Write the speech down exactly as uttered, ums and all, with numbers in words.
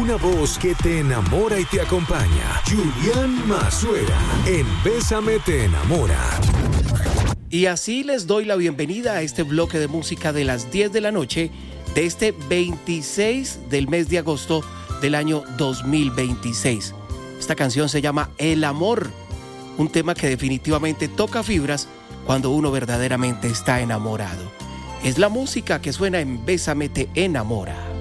Una voz que te enamora y te acompaña. Julián Mazuera en Bésame te enamora. Y así les doy la bienvenida a este bloque de música de las diez de la noche de este veintiséis del mes de agosto del año dos mil veintiséis. Esta canción se llama El Amor, un tema que definitivamente toca fibras cuando uno verdaderamente está enamorado. Es la música que suena en Bésame te enamora.